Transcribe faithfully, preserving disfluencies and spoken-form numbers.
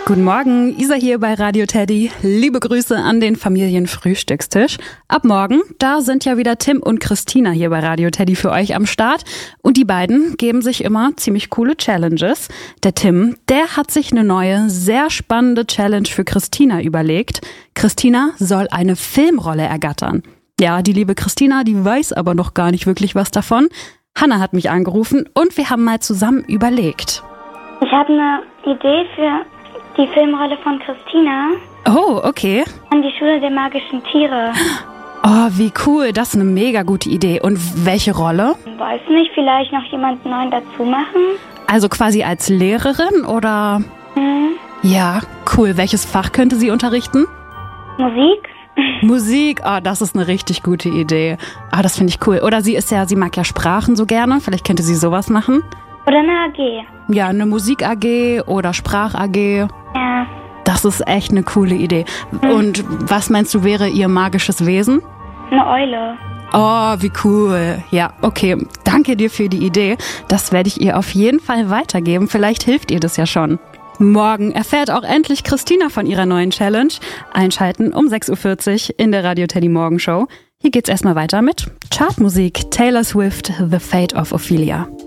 Guten Morgen, Isa hier bei Radio Teddy. Liebe Grüße an den Familienfrühstückstisch. Ab morgen, da sind ja wieder Tim und Christina hier bei Radio Teddy für euch am Start. Und die beiden geben sich immer ziemlich coole Challenges. Der Tim, der hat sich eine neue, sehr spannende Challenge für Christina überlegt. Christina soll eine Filmrolle ergattern. Ja, die liebe Christina, die weiß aber noch gar nicht wirklich was davon. Hanna hat mich angerufen und wir haben mal zusammen überlegt. Ich habe eine Idee für die Filmrolle von Christina. Oh, okay. An die Schule der magischen Tiere. Oh, wie cool. Das ist eine mega gute Idee. Und welche Rolle? Weiß nicht, vielleicht noch jemanden neuen dazu machen? Also quasi als Lehrerin oder? Mhm. Ja, cool. Welches Fach könnte sie unterrichten? Musik. Musik, oh, das ist eine richtig gute Idee. Ah, das finde ich cool. Oder sie ist ja, sie mag ja Sprachen so gerne. Vielleicht könnte sie sowas machen. Oder eine A G. Ja, eine Musik-A G oder Sprach-A G. Ja. Das ist echt eine coole Idee. Mhm. Und was meinst du, wäre ihr magisches Wesen? Eine Eule. Oh, wie cool. Ja, okay. Danke dir für die Idee. Das werde ich ihr auf jeden Fall weitergeben. Vielleicht hilft ihr das ja schon. Morgen erfährt auch endlich Christina von ihrer neuen Challenge. Einschalten um sechs Uhr vierzig in der Radio Teddy Morgenshow. Hier geht's erstmal weiter mit Chartmusik. Taylor Swift, The Fate of Ophelia.